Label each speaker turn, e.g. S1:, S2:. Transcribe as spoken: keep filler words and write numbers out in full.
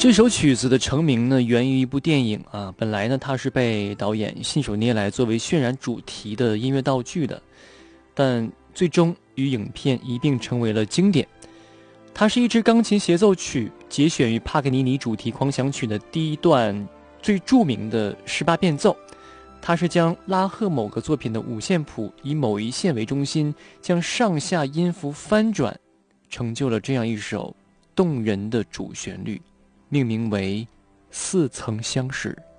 S1: 这首曲子的成名呢，源于一部电影啊。本来呢，它是被导演信手捏来作为渲染主题的音乐道具的，但最终与影片一并成为了经典。它是一支钢琴协奏曲，节选于帕格尼尼主题狂想曲的第一段最著名的十八变奏。它是将拉赫某个作品的五线谱以某一线为中心，将上下音符翻转，成就了这样一首动人的主旋律，命名为《似曾相识》。